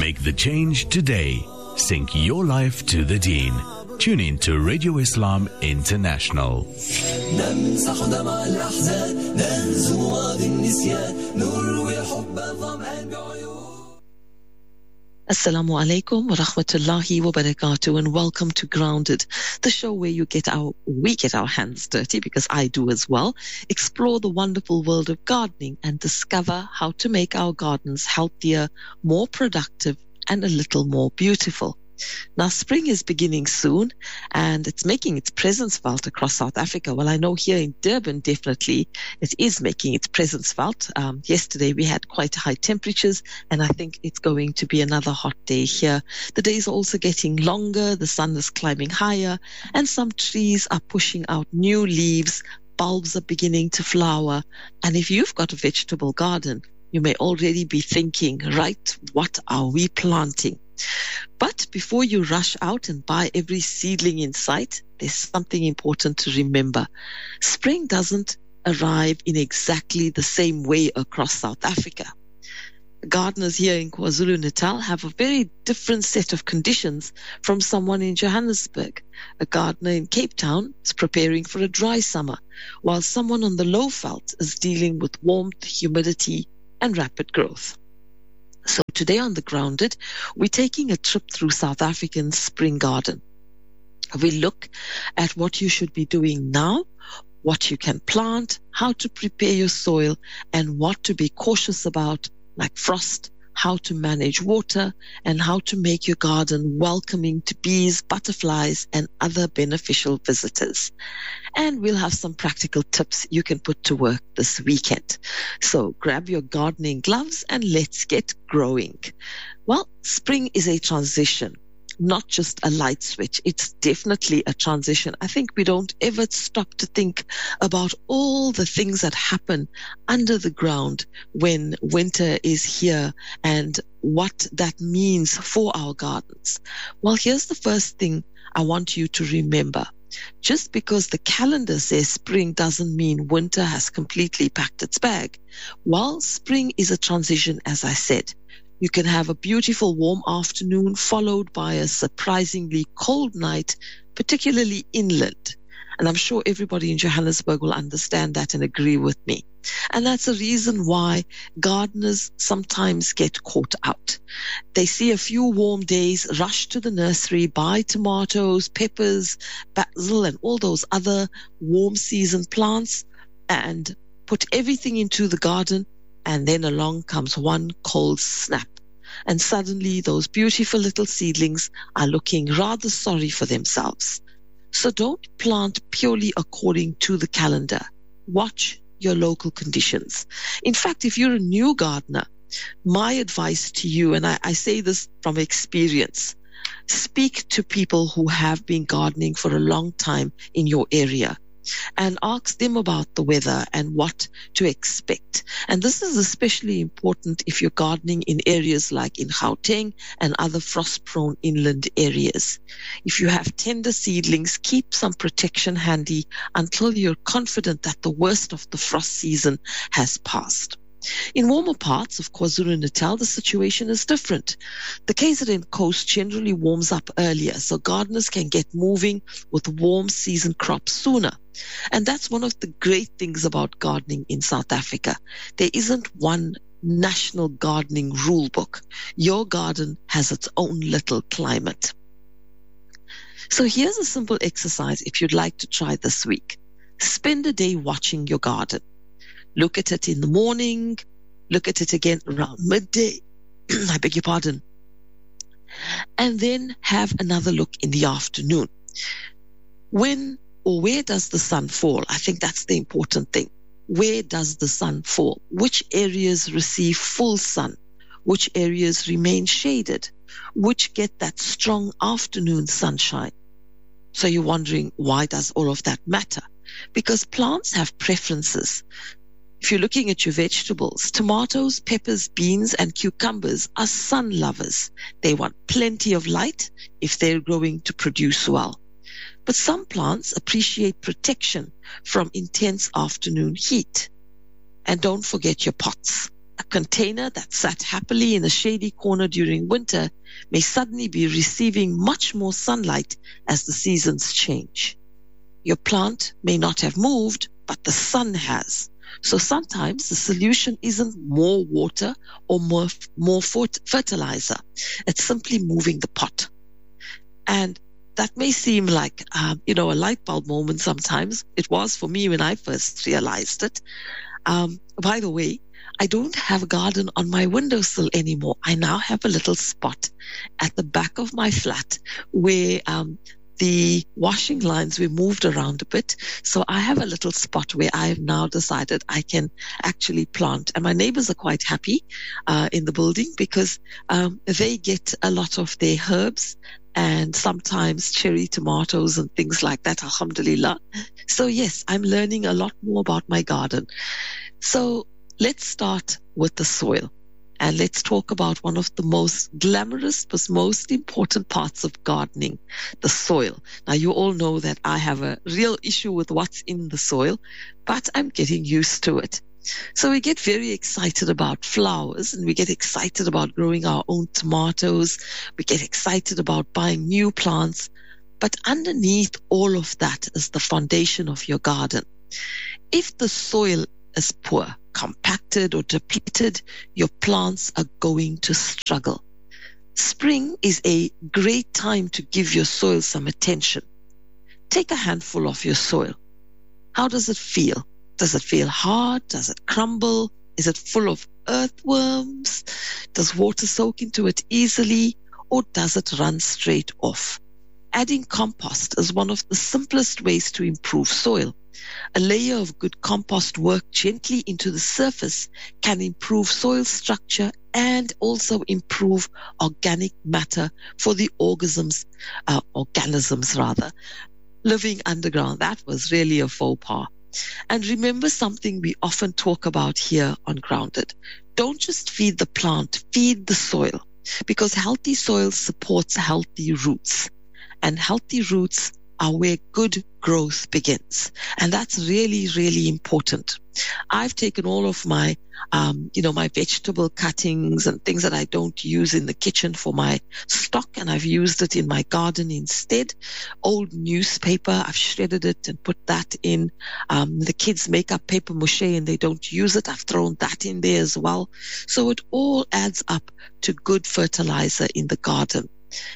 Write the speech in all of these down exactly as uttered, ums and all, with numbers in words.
Make the change today. Sync your life to the Deen. Tune in to Radio Islam International. Assalamu alaikum wa rahmatullahi wa barakatuh, and welcome to Grounded, the show where you get our we get our hands dirty, because I do as well, explore the wonderful world of gardening and discover how to make our gardens healthier, more productive, and a little more beautiful. Now, spring is beginning soon, and it's making its presence felt across South Africa. Well, I know here in Durban, definitely, it is making its presence felt. Um, yesterday, we had quite high temperatures, and I think it's going to be another hot day here. The days are also getting longer, the sun is climbing higher, and some trees are pushing out new leaves, bulbs are beginning to flower. And if you've got a vegetable garden, you may already be thinking, right, what are we planting? But before you rush out and buy every seedling in sight, there's something important to remember. Spring doesn't arrive in exactly the same way across South Africa. Gardeners here in KwaZulu-Natal have a very different set of conditions from someone in Johannesburg. A gardener in Cape Town is preparing for a dry summer, while someone on the Lowveld is dealing with warmth, humidity, and rapid growth. So today on The Grounded, we're taking a trip through South Africa's spring garden. We look at what you should be doing now, what you can plant, how to prepare your soil, and what to be cautious about, like frost, how to manage water, and how to make your garden welcoming to bees, butterflies, and other beneficial visitors. And we'll have some practical tips you can put to work this weekend. So grab your gardening gloves and let's get growing. Well, spring is a transition, not just a light switch. It's definitely a transition. I think we don't ever stop to think about all the things that happen under the ground when winter is here and what that means for our gardens. Well, here's the first thing I want you to remember. Just because the calendar says spring doesn't mean winter has completely packed its bag. While spring is a transition, as I said, you can have a beautiful warm afternoon followed by a surprisingly cold night, particularly inland. And I'm sure everybody in Johannesburg will understand that and agree with me. And that's a reason why gardeners sometimes get caught out. They see a few warm days, rush to the nursery, buy tomatoes, peppers, basil, and all those other warm season plants, and put everything into the garden. And then along comes one cold snap. And suddenly those beautiful little seedlings are looking rather sorry for themselves. So don't plant purely according to the calendar. Watch your local conditions. In fact, if you're a new gardener, my advice to you, and I, I say this from experience, speak to people who have been gardening for a long time in your area and ask them about the weather and what to expect. And this is especially important if you're gardening in areas like in Gauteng and other frost-prone inland areas. If you have tender seedlings, keep some protection handy until you're confident that the worst of the frost season has passed. In warmer parts of KwaZulu-Natal, the situation is different. The K Z N coast generally warms up earlier, so gardeners can get moving with warm season crops sooner. And that's one of the great things about gardening in South Africa. There isn't one national gardening rule book. Your garden has its own little climate. So here's a simple exercise if you'd like to try this week. Spend a day watching your garden. Look at it in the morning, look at it again around midday, I beg your pardon, and then have another look in the afternoon. When or where does the sun fall? I think that's the important thing. Where does the sun fall? Which areas receive full sun? Which areas remain shaded? Which get that strong afternoon sunshine? So you're wondering, why does all of that matter? Because plants have preferences. If you're looking at your vegetables, tomatoes, peppers, beans, and cucumbers are sun lovers. They want plenty of light if they're growing to produce well. But some plants appreciate protection from intense afternoon heat. And don't forget your pots. A container that sat happily in a shady corner during winter may suddenly be receiving much more sunlight as the seasons change. Your plant may not have moved, but the sun has. So sometimes the solution isn't more water or more, more fertilizer. It's simply moving the pot. And that may seem like, um, you know, a light bulb moment sometimes. It was for me when I first realized it. Um, by the way, I don't have a garden on my windowsill anymore. I now have a little spot at the back of my flat where um, the washing lines were moved around a bit. So I have a little spot where I have now decided I can actually plant. And my neighbors are quite happy uh, in the building because um, they get a lot of their herbs and sometimes cherry tomatoes and things like that, alhamdulillah. So yes, I'm learning a lot more about my garden. So let's start with the soil. And let's talk about one of the most glamorous but most important parts of gardening, the soil. Now, you all know that I have a real issue with what's in the soil, but I'm getting used to it. So we get very excited about flowers and we get excited about growing our own tomatoes. We get excited about buying new plants. But underneath all of that is the foundation of your garden. If the soil is poor, compacted or depleted, your plants are going to struggle. Spring is a great time to give your soil some attention. Take a handful of your soil. How does it feel? Does it feel hard? Does it crumble? Is it full of earthworms? Does water soak into it easily? Or does it run straight off? Adding compost is one of the simplest ways to improve soil. A layer of good compost worked gently into the surface can improve soil structure and also improve organic matter for the organisms, uh, organisms rather, living underground. That was really a faux pas. And remember something we often talk about here on Grounded. Don't just feed the plant, feed the soil, because healthy soil supports healthy roots, and healthy roots are where good growth begins. And that's really, really important. I've taken all of my, um, you know, my vegetable cuttings and things that I don't use in the kitchen for my stock, and I've used it in my garden instead. Old newspaper, I've shredded it and put that in. Um, the kids make up paper mache and they don't use it. I've thrown that in there as well. So it all adds up to good fertilizer in the garden.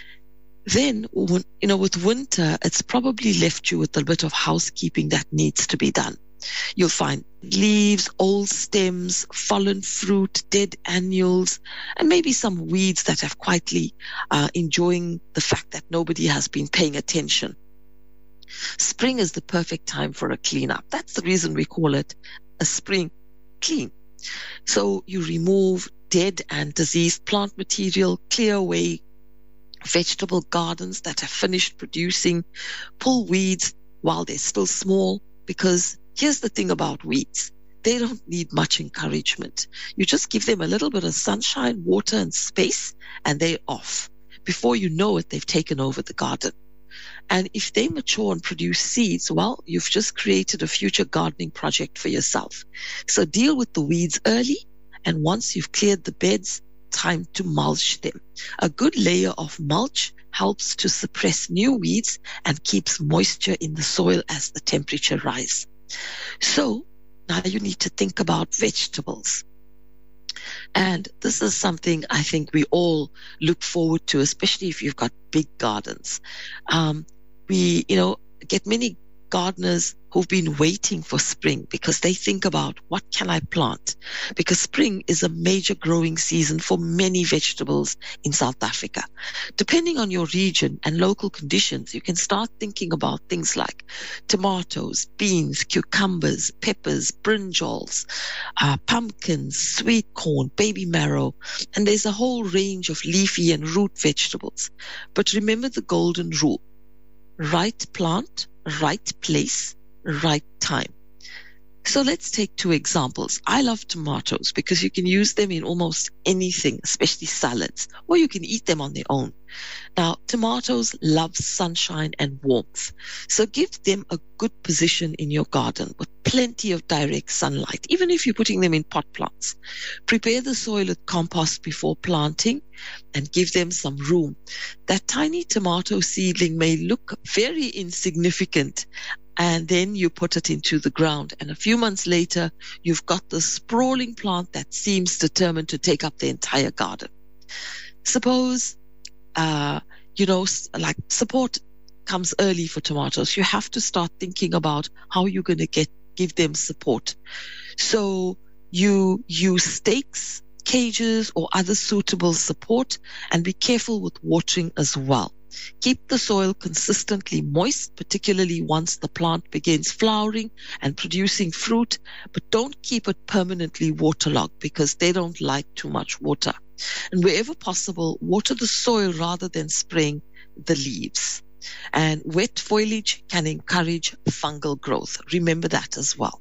Then, when, you know, with winter, it's probably left you with a bit of housekeeping that needs to be done. You'll find leaves, old stems, fallen fruit, dead annuals, and maybe some weeds that have quietly uh, enjoying the fact that nobody has been paying attention. Spring is the perfect time for a cleanup. That's the reason we call it a spring clean. So you remove dead and diseased plant material, clear away vegetable gardens that have finished producing, pull weeds while they're still small, because here's the thing about weeds. They don't need much encouragement. You just give them a little bit of sunshine, water, and space, and they're off. Before you know it, they've taken over the garden. And if they mature and produce seeds, well, you've just created a future gardening project for yourself. So deal with the weeds early, and once you've cleared the beds, time to mulch them. A good layer of mulch helps to suppress new weeds and keeps moisture in the soil as the temperature rises. So now you need to think about vegetables. And this is something I think we all look forward to, especially if you've got big gardens. Um, we, you know, get many gardeners who've been waiting for spring because they think about, what can I plant? Because spring is a major growing season for many vegetables in South Africa. Depending on your region and local conditions, you can start thinking about things like tomatoes, beans, cucumbers, peppers, brinjals, uh, pumpkins, sweet corn, baby marrow, and there's a whole range of leafy and root vegetables. But remember the golden rule: right plant, right place, right time. So let's take two examples. I love tomatoes because you can use them in almost anything, especially salads, or you can eat them on their own. Now, tomatoes love sunshine and warmth, so give them a good position in your garden with plenty of direct sunlight, even if you're putting them in pot plants. Prepare the soil with compost before planting and give them some room. That tiny tomato seedling may look very insignificant, and then you put it into the ground, and a few months later, you've got the sprawling plant that seems determined to take up the entire garden. Suppose Uh, you know, like support comes early for tomatoes. You have to start thinking about how you're going to get give them support. So you use stakes, cages, or other suitable support, and be careful with watering as well. Keep the soil consistently moist, particularly once the plant begins flowering and producing fruit, but don't keep it permanently waterlogged because they don't like too much water. And wherever possible, water the soil rather than spraying the leaves. And wet foliage can encourage fungal growth. Remember that as well.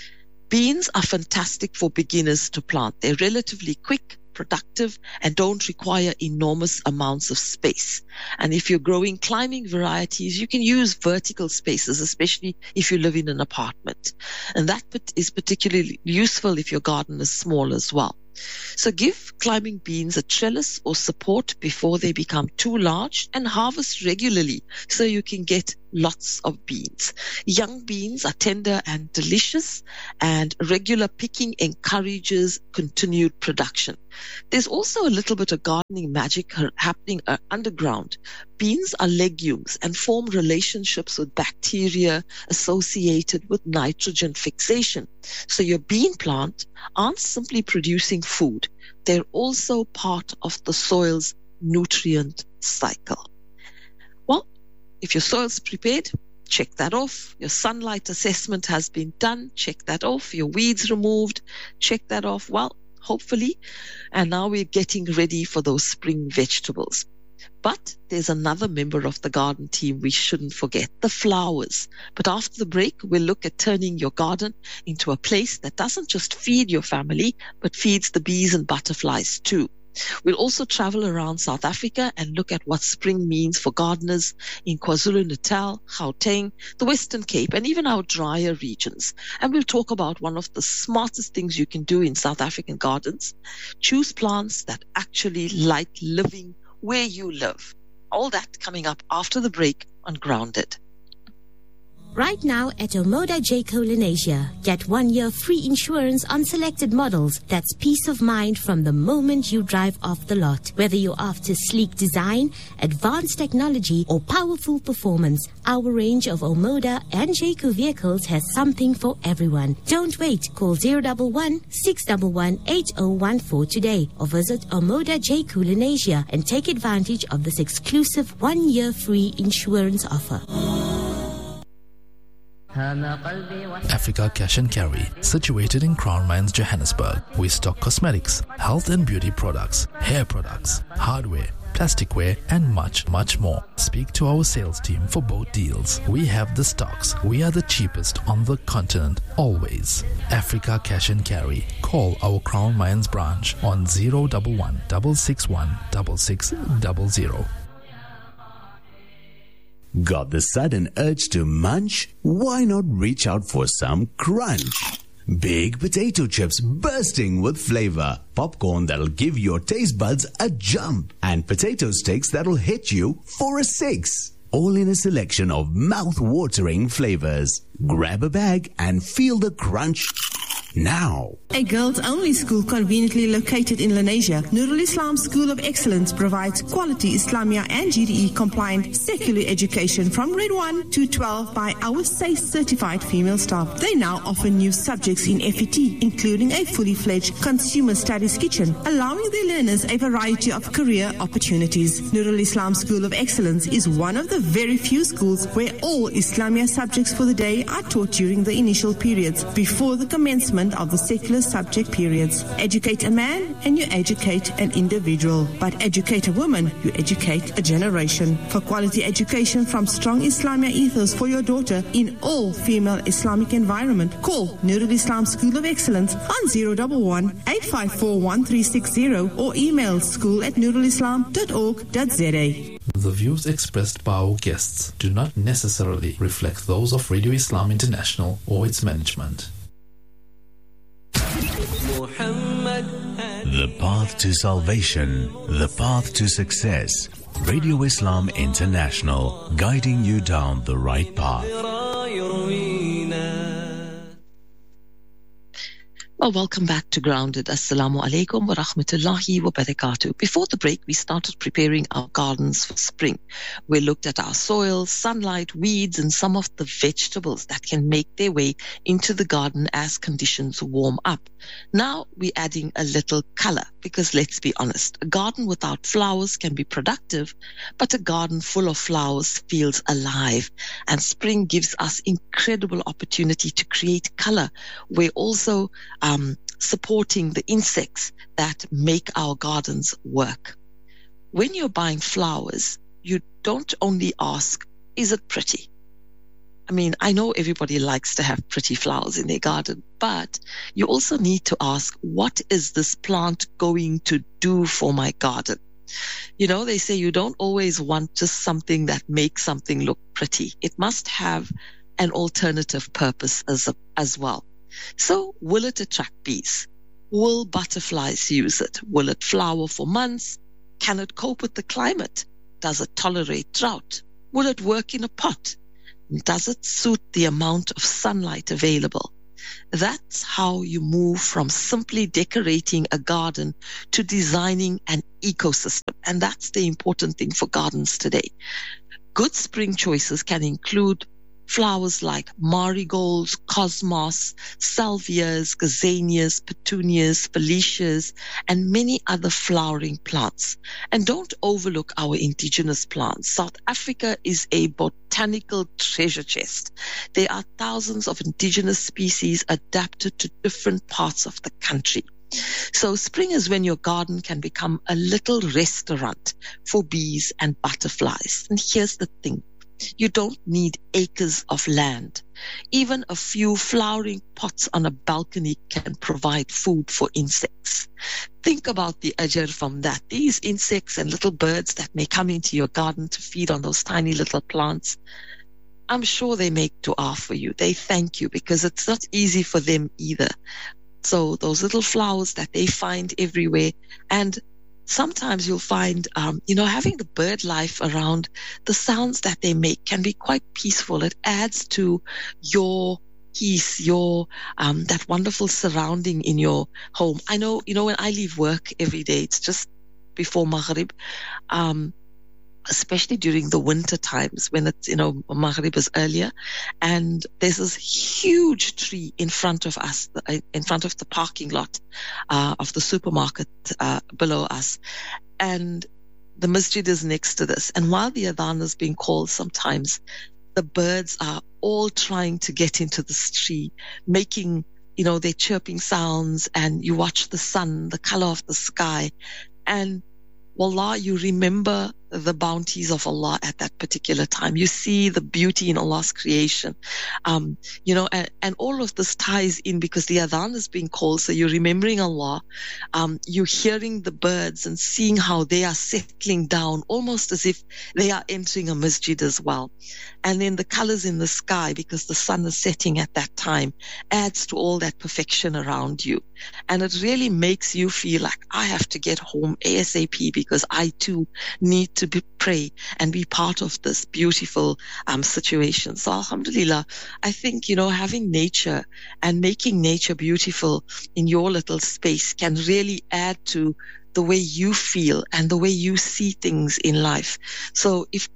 Beans are fantastic for beginners to plant. They're relatively quick, productive, and don't require enormous amounts of space. And if you're growing climbing varieties, you can use vertical spaces, especially if you live in an apartment. And that is particularly useful if your garden is small as well. So give climbing beans a trellis or support before they become too large, and harvest regularly so you can get lots of beans. Young beans are tender and delicious, and regular picking encourages continued production. There's also a little bit of gardening magic happening underground. Beans are legumes and form relationships with bacteria associated with nitrogen fixation. So your bean plant aren't simply producing food, they're also part of the soil's nutrient cycle. Well, if your soil's prepared, check that off. Your sunlight assessment has been done, check that off. Your weeds removed, check that off. Well, hopefully. And now we're getting ready for those spring vegetables. But there's another member of the garden team we shouldn't forget, the flowers. But after the break, we'll look at turning your garden into a place that doesn't just feed your family, but feeds the bees and butterflies too. We'll also travel around South Africa and look at what spring means for gardeners in KwaZulu-Natal, Gauteng, the Western Cape, and even our drier regions. And we'll talk about one of the smartest things you can do in South African gardens. Choose plants that actually like living where you live. All that coming up after the break on Grounded. Right now at Omoda Jayco Lenasia, get one year free insurance on selected models. That's peace of mind from the moment you drive off the lot. Whether you're after sleek design, advanced technology, or powerful performance, our range of Omoda and Jayco vehicles has something for everyone. Don't wait. Call zero one one, six one one, eight zero one four today or visit Omoda Jayco Lenasia and take advantage of this exclusive one year free insurance offer. Africa Cash and Carry, situated in Crown Mines, Johannesburg. We stock cosmetics, health and beauty products, hair products, hardware, plasticware, and much, much more. Speak to our sales team for both deals. We have the stocks. We are the cheapest on the continent, always. Africa Cash and Carry. Call our Crown Mines branch on zero one one, six six one, six six zero zero. Got the sudden urge to munch? Why not reach out for some crunch? Big potato chips bursting with flavor, popcorn that'll give your taste buds a jump, and potato sticks that'll hit you for a six. All in a selection of mouth-watering flavors. Grab a bag and feel the crunch now. A girls-only school conveniently located in Lenasia, Nurul Islam School of Excellence provides quality Islamia and G D E-compliant secular education from grade one to twelve by our S A C certified female staff. They now offer new subjects in F E T, including a fully fledged consumer studies kitchen, allowing their learners a variety of career opportunities. Nurul Islam School of Excellence is one of the very few schools where all Islamia subjects for the day are taught during the initial periods before the commencement fulfillment of the secular subject periods. Educate a man and you educate an individual. But educate a woman, you educate a generation. For quality education from strong Islamia ethos for your daughter in all female Islamic environment, call Nurul Islam School of Excellence on zero one one, eight five four, one three six zero or email school at nurulislam dot org dot z a. The views expressed by our guests do not necessarily reflect those of Radio Islam International or its management. The path to salvation, the path to success. Radio Islam International, guiding you down the right path. Well, welcome back to Grounded. Assalamu alaikum wa rahmatullahi wa barakatuh. Before the break, we started preparing our gardens for spring. We looked at our soil, sunlight, weeds, and some of the vegetables that can make their way into the garden as conditions warm up. Now we're adding a little color because let's be honest, a garden without flowers can be productive, but a garden full of flowers feels alive. And spring gives us incredible opportunity to create color. We're also um, supporting the insects that make our gardens work. When you're buying flowers, you don't only ask, is it pretty? I mean, I know everybody likes to have pretty flowers in their garden, but you also need to ask, what is this plant going to do for my garden? You know, they say you don't always want just something that makes something look pretty. It must have an alternative purpose as, a, as well. So will it attract bees? Will butterflies use it? Will it flower for months? Can it cope with the climate? Does it tolerate drought? Will it work in a pot? Does it suit the amount of sunlight available? That's how you move from simply decorating a garden to designing an ecosystem. And that's the important thing for gardens today. Good spring choices can include flowers like marigolds, cosmos, salvias, gazanias, petunias, felicias, and many other flowering plants. And don't overlook our indigenous plants. South Africa is a botanical treasure chest. There are thousands of indigenous species adapted to different parts of the country. So spring is when your garden can become a little restaurant for bees and butterflies. And here's the thing. You don't need acres of land. Even a few flowering pots on a balcony can provide food for insects. Think about the ajr from that. These insects and little birds that may come into your garden to feed on those tiny little plants, I'm sure they make dua for you. They thank you because it's not easy for them either. So those little flowers that they find everywhere, and sometimes you'll find, um, you know, having the bird life around, the sounds that they make can be quite peaceful. It adds to your peace, your, um, that wonderful surrounding in your home. I know, you know, when I leave work every day, it's just before Maghrib, um, especially during the winter times when it's, you know, Maghrib is earlier, and there's this huge tree in front of us, in front of the parking lot uh, of the supermarket uh, below us, and the masjid is next to this. And while the adhan is being called, sometimes the birds are all trying to get into this tree, making, you know, their chirping sounds, and you watch the sun, the color of the sky, and wallah, you remember the bounties of Allah at that particular time. You see the beauty in Allah's creation. Um, you know, and, and all of this ties in because the adhan is being called. So you're remembering Allah. Um, you're hearing the birds and seeing how they are settling down, almost as if they are entering a masjid as well. And then the colors in the sky, because the sun is setting at that time, adds to all that perfection around you. And it really makes you feel like I have to get home ASAP because I too need to be, pray and be part of this beautiful um, situation. So alhamdulillah, I think, you know, having nature and making nature beautiful in your little space can really add to the way you feel and the way you see things in life. So if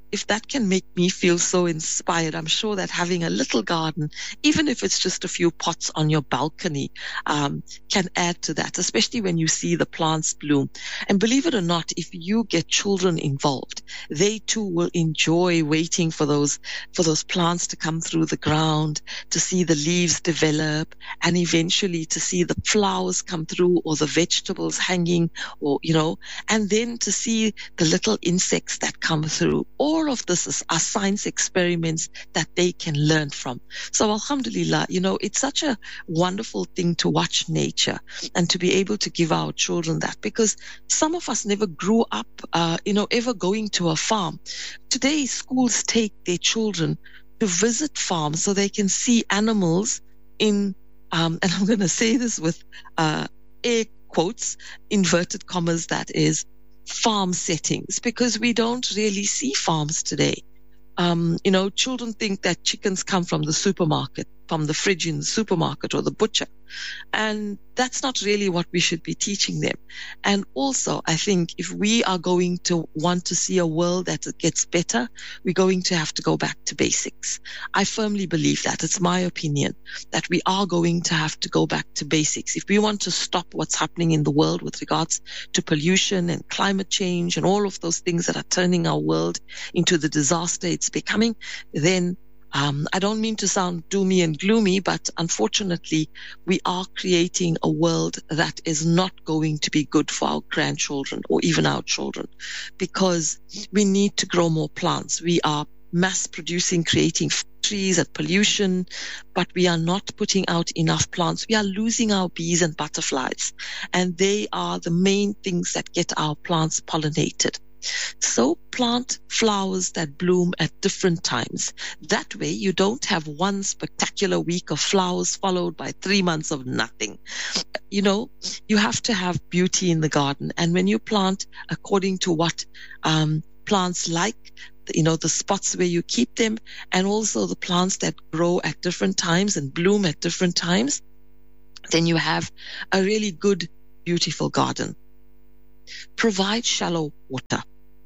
if that can make me feel so inspired, I'm sure that having a little garden, even if it's just a few pots on your balcony, um, can add to that, especially when you see the plants bloom. And believe it or not, if you get children involved, they too will enjoy waiting for those, for those plants to come through the ground, to see the leaves develop, and eventually to see the flowers come through or the vegetables hanging, or, you know, and then to see the little insects that come through. All All of this is, are science experiments that they can learn from. So alhamdulillah, you know, it's such a wonderful thing to watch nature and to be able to give our children that, because some of us never grew up, uh, you know, ever going to a farm. Today, schools take their children to visit farms so they can see animals in, um, and I'm going to say this with uh, air quotes, inverted commas, that is, farm settings, because we don't really see farms today. Um, you know, children think that chickens come from the supermarket, from the fridge in the supermarket or the butcher. And that's not really what we should be teaching them. And also, I think if we are going to want to see a world that gets better, we're going to have to go back to basics. I firmly believe that. It's my opinion that we are going to have to go back to basics. If we want to stop what's happening in the world with regards to pollution and climate change and all of those things that are turning our world into the disaster it's becoming, then Um, I don't mean to sound doomy and gloomy, but unfortunately, we are creating a world that is not going to be good for our grandchildren or even our children, because we need to grow more plants. We are mass producing, creating trees and pollution, but we are not putting out enough plants. We are losing our bees and butterflies, and they are the main things that get our plants pollinated. So plant flowers that bloom at different times. That way you don't have one spectacular week of flowers followed by three months of nothing. You know, you have to have beauty in the garden. And when you plant according to what um, plants like, you know, the spots where you keep them, and also the plants that grow at different times and bloom at different times, then you have a really good, beautiful garden. Provide shallow water.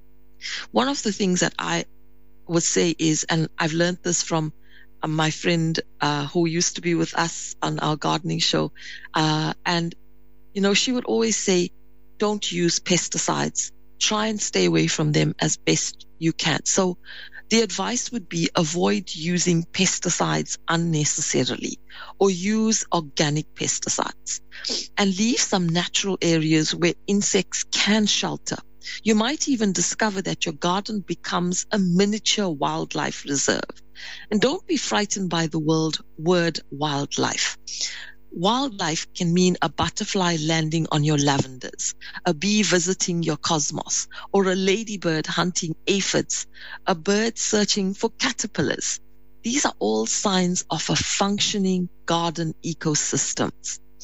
One of the things that I would say is, and I've learned this from uh, my friend uh, who used to be with us on our gardening show, uh, and, you know, she would always say, don't use pesticides. Try and stay away from them as best you can. So the advice would be avoid using pesticides unnecessarily, or use organic pesticides, and leave some natural areas where insects can shelter. You might even discover that your garden becomes a miniature wildlife reserve. And don't be frightened by the word, word wildlife. Wildlife can mean a butterfly landing on your lavenders, a bee visiting your cosmos, or a ladybird hunting aphids, a bird searching for caterpillars. These are all signs of a functioning garden ecosystem.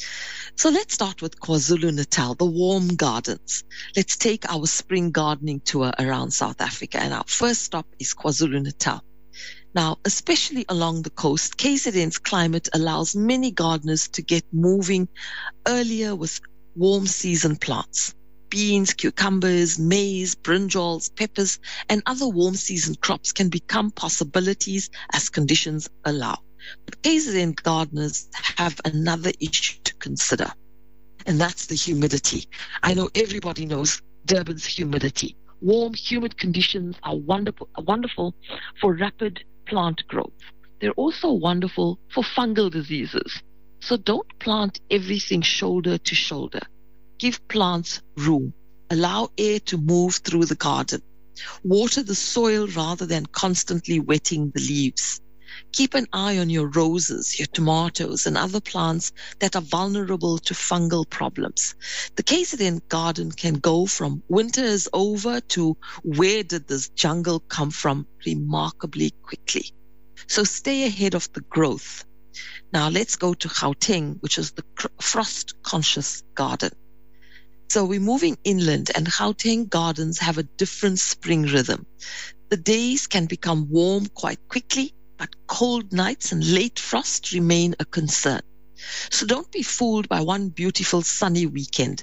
So let's start with KwaZulu-Natal, the warm gardens. Let's take our spring gardening tour around South Africa, and our first stop is KwaZulu-Natal. Now, especially along the coast, K Z N's climate allows many gardeners to get moving earlier with warm season plants. Beans, cucumbers, maize, brinjals, peppers, and other warm season crops can become possibilities as conditions allow. But K Z N gardeners have another issue to consider, and that's the humidity. I know everybody knows Durban's humidity. Warm, humid conditions are wonderful, are wonderful for rapid plant growth. They're also wonderful for fungal diseases. So don't plant everything shoulder to shoulder. Give plants room. Allow air to move through the garden. Water the soil rather than constantly wetting the leaves. Keep an eye on your roses, your tomatoes, and other plants that are vulnerable to fungal problems. The K Z N garden can go from winter is over to where did this jungle come from remarkably quickly. So stay ahead of the growth. Now let's go to Gauteng, which is the frost-conscious garden. So we're moving inland, and Gauteng gardens have a different spring rhythm. The days can become warm quite quickly, but cold nights and late frost remain a concern. So don't be fooled by one beautiful sunny weekend.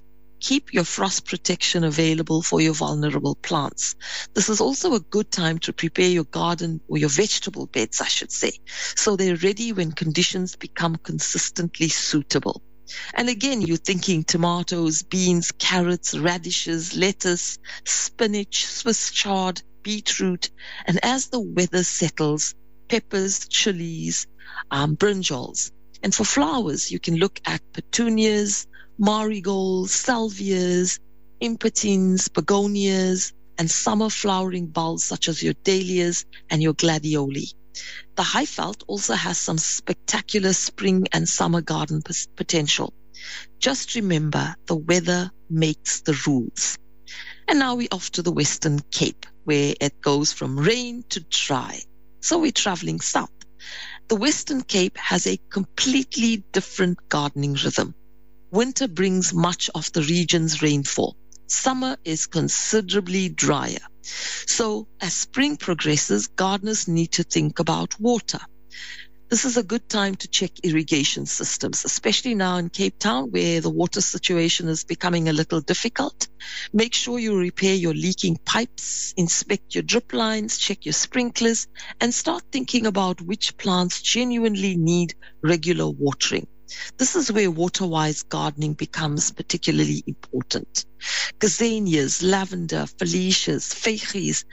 keep your frost protection available for your vulnerable plants. This is also a good time to prepare your garden or your vegetable beds, I should say, so they're ready when conditions become consistently suitable. And again, you're thinking tomatoes, beans, carrots, radishes, lettuce, spinach, Swiss chard, beetroot, and as the weather settles, peppers, chilies, um, brinjals. And for flowers, you can look at petunias, marigolds, salvias, impetines, begonias, and summer flowering bulbs such as your dahlias and your gladioli. The Highveld also has some spectacular spring and summer garden p- potential. Just remember, the weather makes the rules. And now we're off to the Western Cape, where it goes from rain to dry. So we're traveling south. The Western Cape has a completely different gardening rhythm. Winter brings much of the region's rainfall. Summer is considerably drier. So as spring progresses, gardeners need to think about water. This is a good time to check irrigation systems, especially now in Cape Town where the water situation is becoming a little difficult. Make sure you repair your leaking pipes, inspect your drip lines, check your sprinklers, and start thinking about which plants genuinely need regular watering. This is where water-wise gardening becomes particularly important. Gazanias, lavender, felicias, feiries,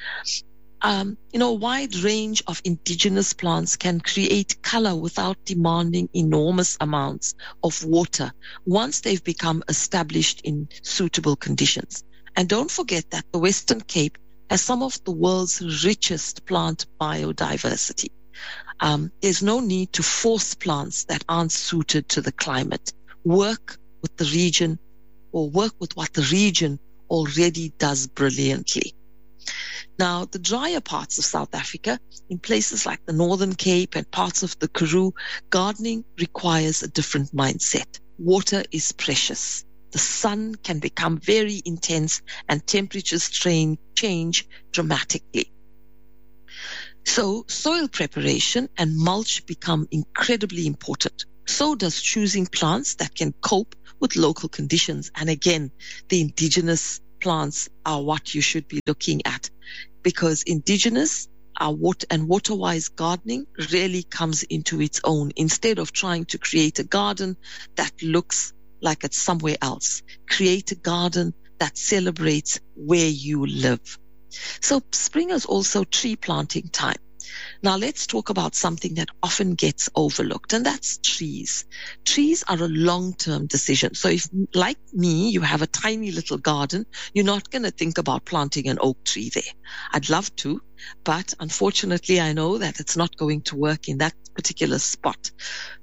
um, you know, a wide range of indigenous plants can create color without demanding enormous amounts of water once they've become established in suitable conditions. And don't forget that the Western Cape has some of the world's richest plant biodiversity. Um, there's no need to force plants that aren't suited to the climate. Work with the region or work with what the region already does brilliantly. Now, the drier parts of South Africa, in places like the Northern Cape and parts of the Karoo, gardening requires a different mindset. Water is precious. The sun can become very intense and temperatures train, change dramatically. So soil preparation and mulch become incredibly important. So does choosing plants that can cope with local conditions. And again, the indigenous plants are what you should be looking at, because indigenous our water and water-wise gardening really comes into its own instead of trying to create a garden that looks like it's somewhere else. Create a garden that celebrates where you live. So spring is also tree planting time. Now let's talk about something that often gets overlooked, and that's trees. Trees are a long-term decision. So if, like me, you have a tiny little garden, you're not going to think about planting an oak tree there. I'd love to, but unfortunately I know that it's not going to work in that particular spot.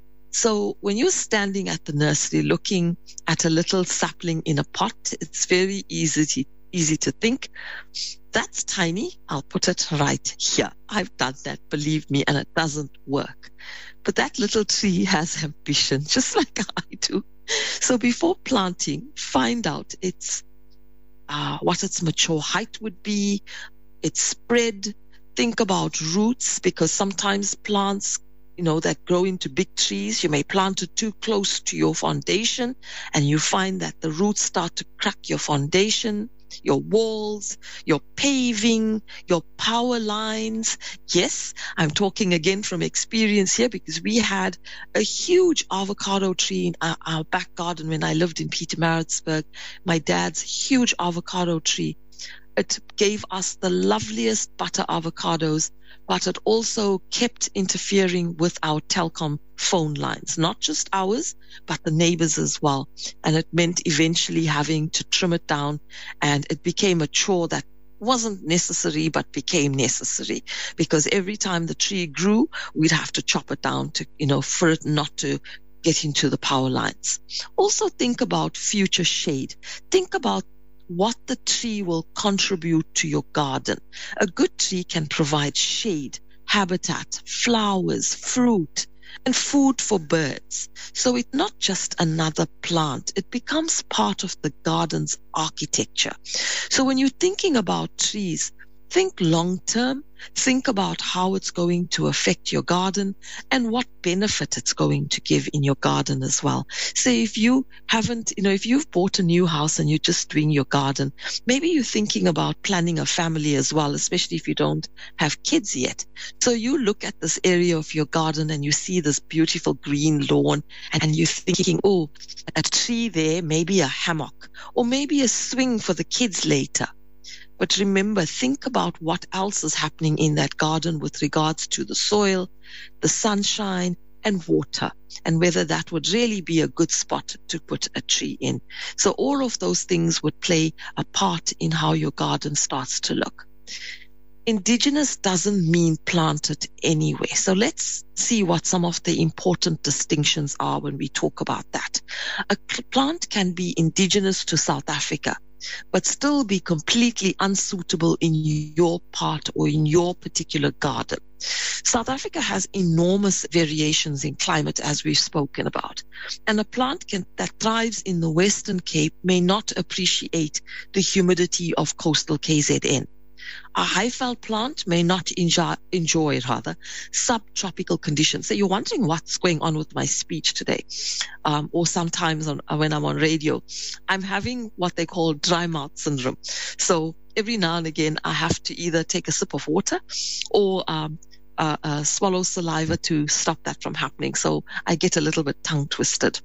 So when you're standing at the nursery looking at a little sapling in a pot, it's very easy to, easy to think, that's tiny, I'll put it right here. I've done that, believe me, and it doesn't work. But that little tree has ambition, just like I do. So before planting, find out its uh, what its mature height would be, its spread. Think about roots, because sometimes plants, you know, that grow into big trees, you may plant it too close to your foundation, and you find that the roots start to crack your foundation, your walls, your paving, your power lines. Yes, I'm talking again from experience here, because we had a huge avocado tree in our, our back garden when I lived in Pietermaritzburg. My dad's huge avocado tree. It gave us the loveliest butter avocados, but it also kept interfering with our Telkom phone lines, not just ours, but the neighbors as well. And it meant eventually having to trim it down, and it became a chore that wasn't necessary, but became necessary, because every time the tree grew, we'd have to chop it down to, you know, for it not to get into the power lines. Also think about future shade. Think about what the tree will contribute to your garden. A good tree can provide shade, habitat, flowers, fruit, and food for birds. So it's not just another plant. It becomes part of the garden's architecture. So when you're thinking about trees, Think long term. Think about how it's going to affect your garden and what benefit it's going to give in your garden as well. So if you haven't, you know, if you've bought a new house and you're just doing your garden, maybe you're thinking about planning a family as well, especially if you don't have kids yet. So you look at this area of your garden and you see this beautiful green lawn and you're thinking, oh, a tree there, maybe a hammock, or maybe a swing for the kids later. But remember, think about what else is happening in that garden with regards to the soil, the sunshine, and water, and whether that would really be a good spot to put a tree in. So all of those things would play a part in how your garden starts to look. Indigenous doesn't mean planted anywhere. So let's see what some of the important distinctions are when we talk about that. A plant can be indigenous to South Africa, but still be completely unsuitable in your part or in your particular garden. South Africa has enormous variations in climate, as we've spoken about, and a plant can, that thrives in the Western Cape may not appreciate the humidity of coastal K Z N. A Highveld plant may not enjoy, enjoy rather, subtropical conditions. So you're wondering what's going on with my speech today, um, or sometimes on, when I'm on radio. I'm having what they call dry mouth syndrome. So every now and again, I have to either take a sip of water or um, uh, uh, swallow saliva to stop that from happening. So I get a little bit tongue twisted.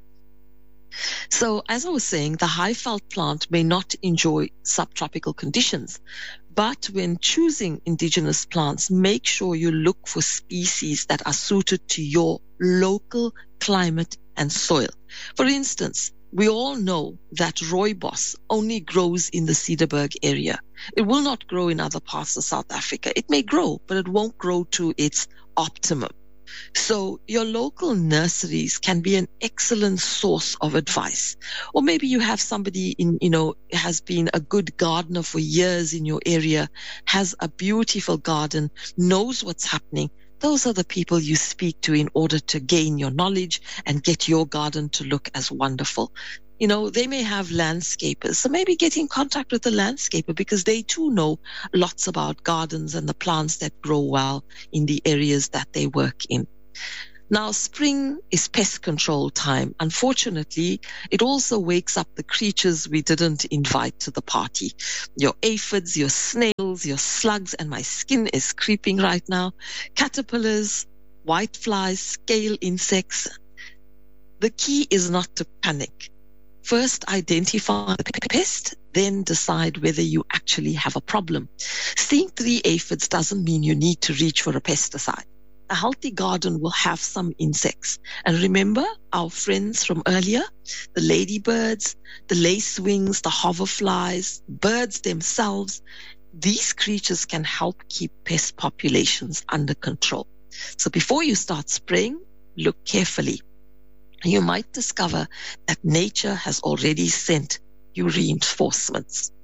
So as I was saying, the Highveld plant may not enjoy subtropical conditions, but when choosing indigenous plants, make sure you look for species that are suited to your local climate and soil. For instance, we all know that rooibos only grows in the Cederberg area. It will not grow in other parts of South Africa. It may grow, but it won't grow to its optimum. So your local nurseries can be an excellent source of advice. Or maybe you have somebody in, you know, has been a good gardener for years in your area, has a beautiful garden, knows what's happening. Those are the people you speak to in order to gain your knowledge and get your garden to look as wonderful. You know, they may have landscapers, so maybe get in contact with the landscaper because they too know lots about gardens and the plants that grow well in the areas that they work in. Now, spring is pest control time. Unfortunately, it also wakes up the creatures we didn't invite to the party. Your aphids, your snails, your slugs, and my skin is creeping right now. Caterpillars, whiteflies, scale insects. The key is not to panic. First, identify the pest, then decide whether you actually have a problem. Seeing three aphids doesn't mean you need to reach for a pesticide. A healthy garden will have some insects. And remember our friends from earlier, the ladybirds, the lacewings, the hoverflies, birds themselves. These creatures can help keep pest populations under control. So before you start spraying, look carefully. You might discover that nature has already sent you reinforcements.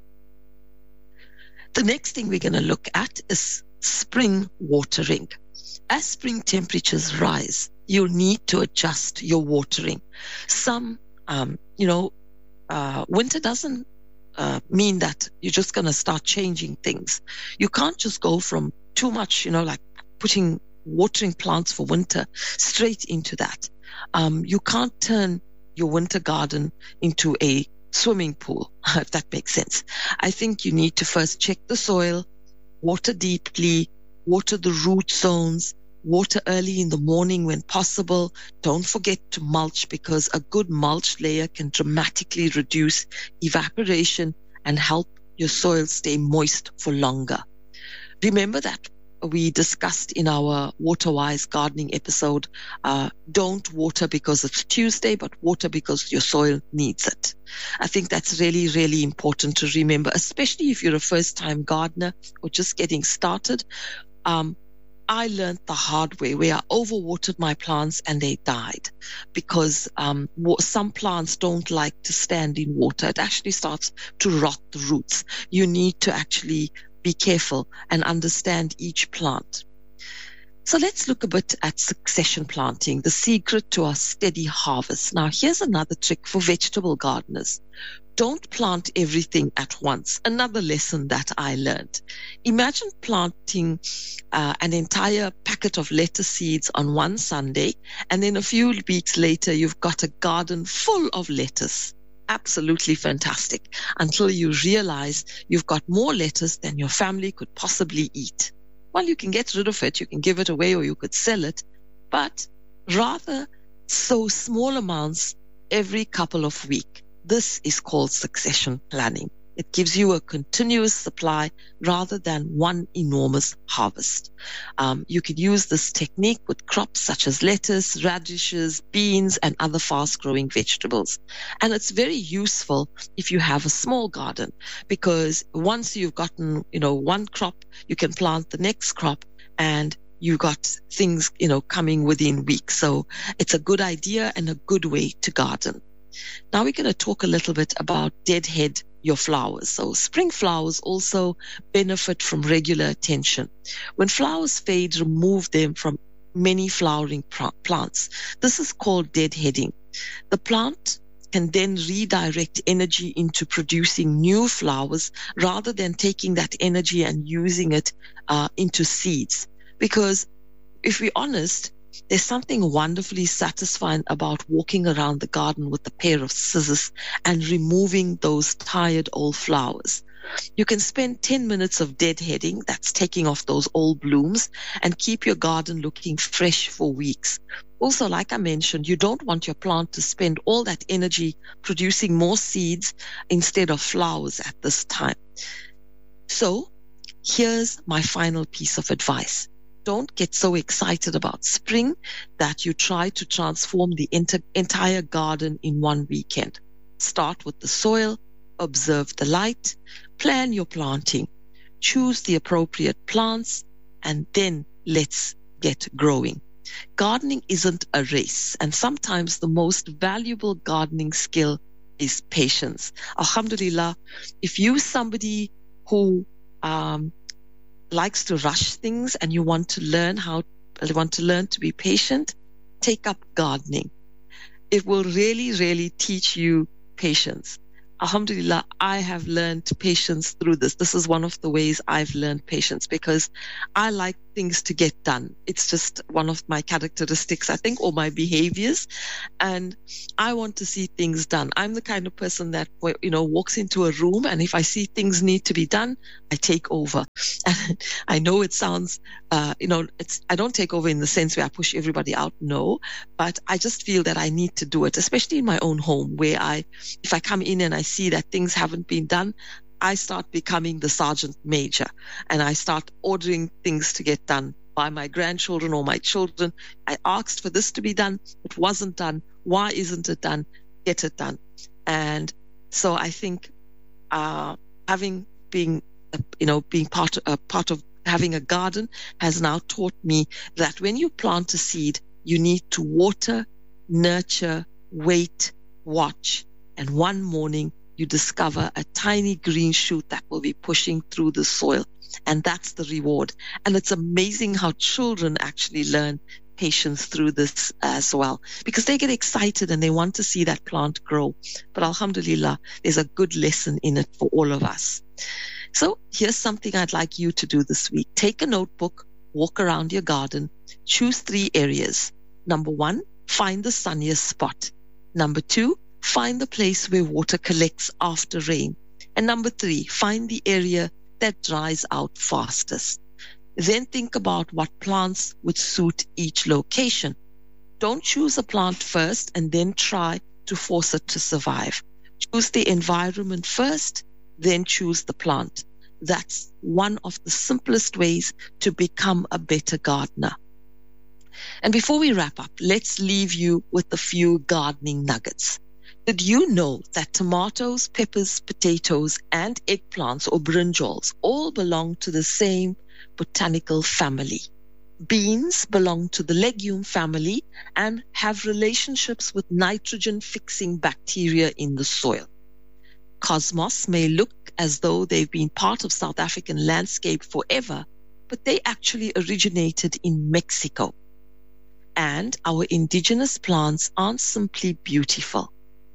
The next thing we're going to look at is spring watering. As spring temperatures rise, you'll need to adjust your watering. Some, um, you know, uh, winter doesn't uh, mean that you're just going to start changing things. You can't just go from too much, you know, like putting watering plants for winter straight into that. Um, you can't turn your winter garden into a swimming pool, if that makes sense. I think you need to first check the soil, water deeply, water the root zones, water early in the morning when possible. Don't forget to mulch because a good mulch layer can dramatically reduce evaporation and help your soil stay moist for longer. Remember that we discussed in our water-wise gardening episode, uh, don't water because it's Tuesday, but water because your soil needs it. I think that's really, really important to remember, especially if you're a first-time gardener or just getting started. Um, I learned the hard way where I overwatered my plants and they died because um, some plants don't like to stand in water. It actually starts to rot the roots. You need to actually be careful and understand each plant. So let's look a bit at succession planting, the secret to our steady harvest. Now, here's another trick for vegetable gardeners. don't plant everything at once. Another lesson that I learned. Imagine planting uh, an entire packet of lettuce seeds on one Sunday, and then a few weeks later, you've got a garden full of lettuce. Absolutely fantastic, until you realize you've got more lettuce than your family could possibly eat. Well, you can get rid of it, you can give it away, or you could sell it, but rather sow small amounts every couple of weeks. This is called succession planning. It gives you a continuous supply rather than one enormous harvest. Um, you can use this technique with crops such as lettuce, radishes, beans, and other fast-growing vegetables. And it's very useful if you have a small garden, because once you've gotten, you know, one crop, you can plant the next crop, and you got things, you know, coming within weeks. So it's a good idea and a good way to garden. Now we're going to talk a little bit about deadhead your flowers. So spring flowers also benefit from regular attention. When flowers fade, remove them from many flowering plants. This is called deadheading. The plant can then redirect energy into producing new flowers rather than taking that energy and using it uh, into seeds. Because if we're honest, there's something wonderfully satisfying about walking around the garden with a pair of scissors and removing those tired old flowers. You can spend ten minutes of deadheading, that's taking off those old blooms, and keep your garden looking fresh for weeks. Also, like I mentioned, you don't want your plant to spend all that energy producing more seeds instead of flowers at this time. So, here's my final piece of advice. Don't get so excited about spring that you try to transform the ent- entire garden in one weekend. Start with the soil, observe the light, plan your planting, choose the appropriate plants, and then let's get growing. Gardening isn't a race, and sometimes the most valuable gardening skill is patience. Alhamdulillah, if you're somebody who um, likes to rush things and you want to learn how, want to learn to be patient, take up gardening. It will really, really teach you patience. Alhamdulillah, I have learned patience through this. This is one of the ways I've learned patience, because I like things to get done. It's just one of my characteristics, I think, or my behaviors. And I want to see things done. I'm the kind of person that, you know, walks into a room, and if I see things need to be done, I take over. And I know it sounds, uh, you know, it's, I don't take over in the sense where I push everybody out. No, but I just feel that I need to do it, especially in my own home, where I, if I come in and I see that things haven't been done, I start becoming the sergeant major, and I start ordering things to get done by my grandchildren or my children. I asked for this to be done. It wasn't done. Why isn't it done? Get it done. And so I think uh, having being, you know, being part a uh, part of having a garden has now taught me that when you plant a seed, you need to water, nurture, wait, watch, and one morning you discover a tiny green shoot that will be pushing through the soil. And that's the reward. And it's amazing how children actually learn patience through this as well, because they get excited and they want to see that plant grow. But alhamdulillah, there's a good lesson in it for all of us. So here's something I'd like you to do this week. Take a notebook, walk around your garden, choose three areas. Number one, find the sunniest spot. Number two, find the place where water collects after rain. And number three, find the area that dries out fastest. Then think about what plants would suit each location. Don't choose a plant first and then try to force it to survive. Choose the environment first, then choose the plant. That's one of the simplest ways to become a better gardener. And before we wrap up, let's leave you with a few gardening nuggets. Did you know that tomatoes, peppers, potatoes, and eggplants or brinjals all belong to the same botanical family? Beans belong to the legume family and have relationships with nitrogen-fixing bacteria in the soil. Cosmos may look as though they've been part of South African landscape forever, but they actually originated in Mexico. And our indigenous plants aren't simply beautiful.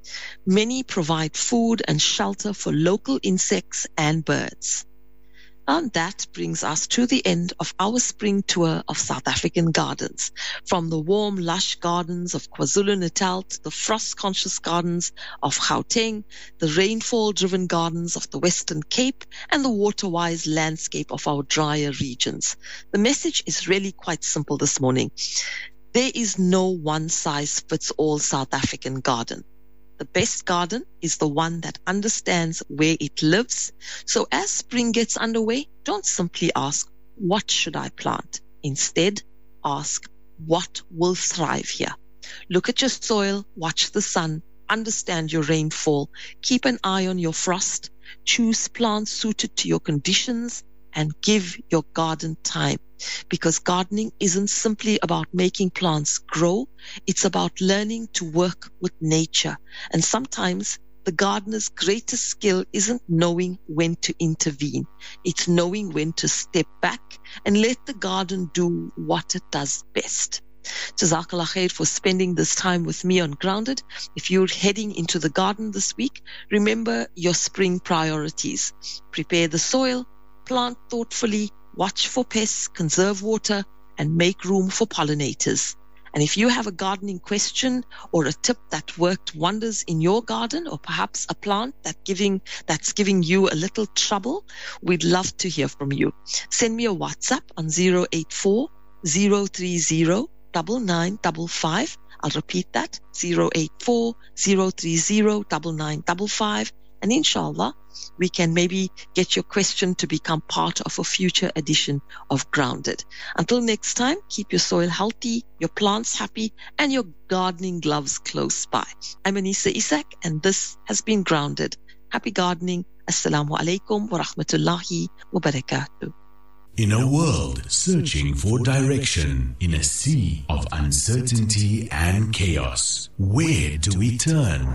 Many provide food and shelter for local insects and birds. And that brings us to the end of our spring tour of South African gardens. From the warm, lush gardens of KwaZulu-Natal to the frost-conscious gardens of Gauteng, the rainfall-driven gardens of the Western Cape, and the water-wise landscape of our drier regions. The message is really quite simple this morning. There is no one-size-fits-all South African garden. The best garden is the one that understands where it lives. So as spring gets underway, don't simply ask, what should I plant? Instead, ask, what will thrive here? Look at your soil, watch the sun, understand your rainfall, keep an eye on your frost, choose plants suited to your conditions, and give your garden time. Because gardening isn't simply about making plants grow, it's about learning to work with nature. And sometimes the gardener's greatest skill isn't knowing when to intervene. It's knowing when to step back and let the garden do what it does best. Jazakallah khair for spending this time with me on Grounded. If you're heading into the garden this week, remember your spring priorities. Prepare the soil, plant thoughtfully, watch for pests, conserve water, and make room for pollinators. And if you have a gardening question or a tip that worked wonders in your garden, or perhaps a plant that giving that's giving you a little trouble, we'd love to hear from you. Send me a WhatsApp on zero eight four, zero three zero, nine nine five five. I'll repeat that, zero eight four, zero three zero, nine nine five five. And inshallah, we can maybe get your question to become part of a future edition of Grounded. Until next time, keep your soil healthy, your plants happy, and your gardening gloves close by. I'm Anisa Isak, and this has been Grounded. Happy gardening. Assalamu alaikum wa rahmatullahi wa barakatuh. In a world searching for direction, in a sea of uncertainty and chaos, where do we turn?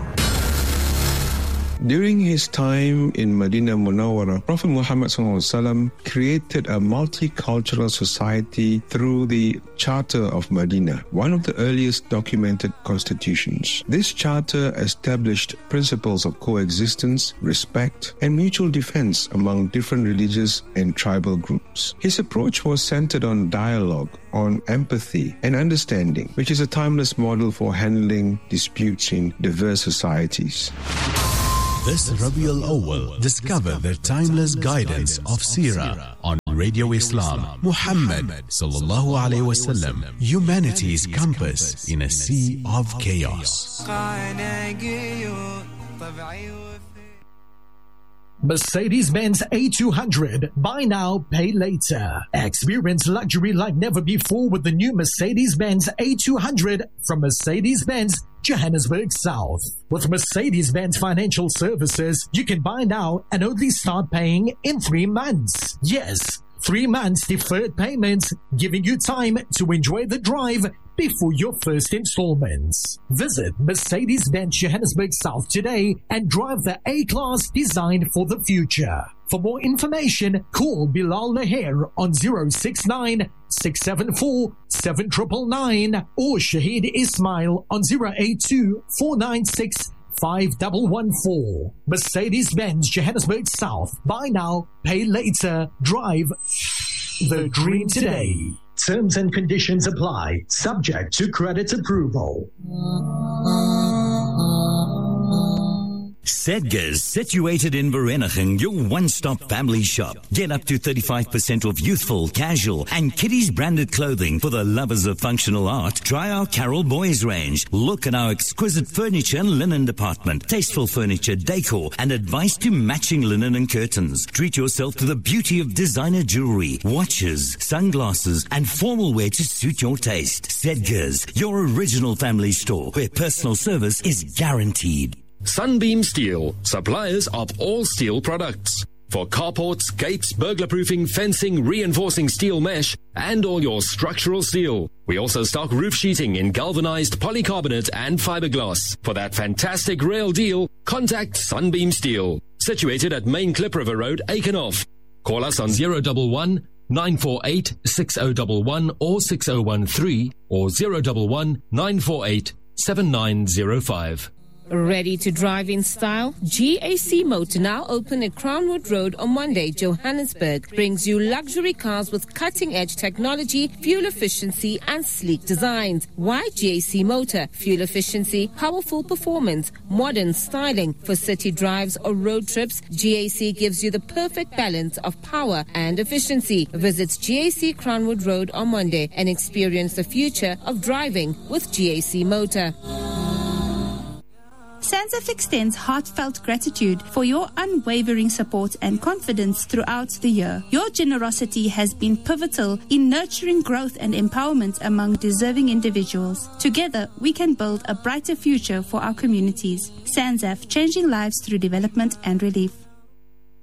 During his time in Medina Munawwara, Prophet Muhammad sallallahu alaihi wasallam created a multicultural society through the Charter of Medina, one of the earliest documented constitutions. This charter established principles of coexistence, respect, and mutual defense among different religious and tribal groups. His approach was centered on dialogue, on empathy and understanding, which is a timeless model for handling disputes in diverse societies. This Rabiul Awwal, discover the timeless guidance of Seerah on Radio Islam. Muhammad sallallahu alaihi wasallam, humanity's compass in a sea of chaos. Mercedes-Benz A two hundred. Buy now, pay later. Experience luxury like never before with the new Mercedes-Benz A two hundred from Mercedes-Benz Johannesburg South. With Mercedes-Benz Financial Services, you can buy now and only start paying in three months. Yes, three months deferred payments, giving you time to enjoy the drive before your first installments. Visit Mercedes-Benz Johannesburg South today and drive the A-Class designed for the future. For more information, call Bilal Naher on zero six nine, six seven four, seven nine nine nine or Shahid Ismail on zero eight two, four nine six, five one one four. Mercedes-Benz Johannesburg South. Buy now, pay later. Drive the dream today. Terms and conditions apply. Subject to credit approval. Sedgars, situated in Vereeniging, your one-stop family shop. Get up to thirty-five percent off youthful, casual, and kiddies branded clothing. For the lovers of functional art, try our Carol Boys range. Look at our exquisite furniture and linen department, tasteful furniture, decor, and advice to matching linen and curtains. Treat yourself to the beauty of designer jewelry, watches, sunglasses, and formal wear to suit your taste. Sedgars, your original family store, where personal service is guaranteed. Sunbeam Steel, suppliers of all steel products. For carports, gates, burglar-proofing, fencing, reinforcing steel mesh, and all your structural steel. We also stock roof sheeting in galvanized polycarbonate and fiberglass. For that fantastic rail deal, contact Sunbeam Steel. Situated at Main Klip River Road, Aikenhof. Call us on zero one one, nine four eight, six zero one one or six zero one three or zero one one, nine four eight, seven nine zero five. Ready to drive in style? G A C Motor, now open at Crownwood Road on Monday, Johannesburg, brings you luxury cars with cutting-edge technology, fuel efficiency and sleek designs. Why G A C Motor? Fuel efficiency, powerful performance, modern styling. For city drives or road trips, G A C gives you the perfect balance of power and efficiency. Visit G A C Crownwood Road on Monday and experience the future of driving with G A C Motor. SANZAF extends heartfelt gratitude for your unwavering support and confidence throughout the year. Your generosity has been pivotal in nurturing growth and empowerment among deserving individuals. Together, we can build a brighter future for our communities. SANZAF, changing lives through development and relief.